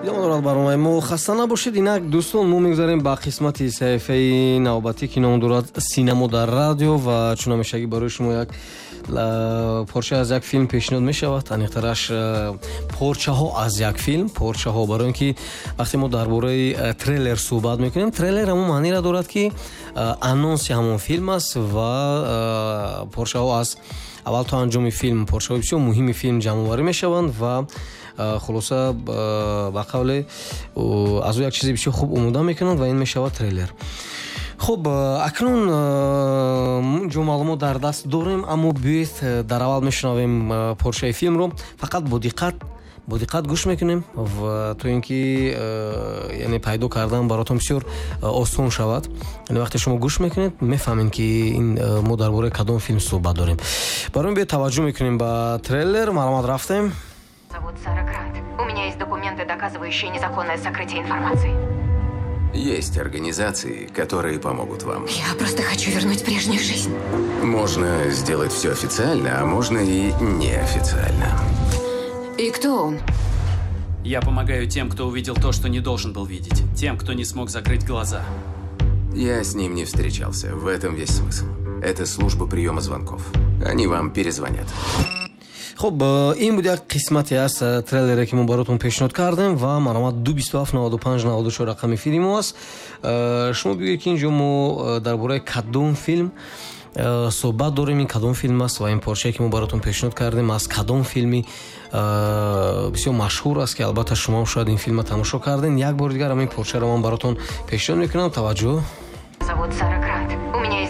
идомадорад барномаи мо. Хаста набошед. Инак дӯстон, мо мегузарем ба қисмати саҳифаи навбатӣ ки ном дорад Синемо дар радио ва чун ҳамешагӣ барои шумо як порча аз як филм пешниҳод мешавад. аниқтараш порчаҳо аз як филм, порчаҳо, барои ин ки вақте мо дар бораи трейлер суҳбат мекунем, трейлер ҳамон маънира дорад ки анонси ҳамон филм аст ва порчаҳо аз аввал то анҷоми филм порчаҳои бисёр муҳими филм ҷамъоварӣ мешаванд ва хулоса ба қавле аз ӯ як чизи бисёр хуб омода мекунанд ва ин мешавад трейлер. хуб, акнун ҷо маълумот дар даст дорем, аммо биёед дар аввал мешунавем порчаи филмро. Фақат бо диққат гӯш мекунем то ин ки яъне пайдо кардан баротон бисёр осон шавад. яъне вақте шумо гӯш мекунед мефаҳмед ки мо дар бораи кадом филм суҳбат дорем. барои ин биёед таваҷҷӯҳ мекунем ба трейлер. Маълумот рафтем. Зовут Сара Грант. У меня есть документы, доказывающие незаконное сокрытие информации. Есть организации, которые помогут вам. Я просто хочу вернуть прежнюю жизнь. Можно сделать все официально, а можно и неофициально. И кто он? Я помогаю тем, кто увидел то, что не должен был видеть. Тем, кто не смог закрыть глаза. Я с ним не встречался. В этом весь смысл. Это служба приема звонков. Они вам перезвонят. хуб, ин буд як қисмате аз трейлере ки мо баротон пешниҳод кардем ва маълумот 2279594 рақами филми мо аст. шумо бигӯед ки ин ҷо мо дар бораи кадом филм суҳбат дорем, ин кадом филм аст ва ин порчае ки мо баротон пешниҳод кардем аз кадом филми бисёр машҳур аст ки албатта шумо шояд ин филмро тамошо кардем. як бори дигар ҳамин порчаро ман баротон пешниҳод мекунам. Таваҷҷӯҳ. Зовут Сара Грант.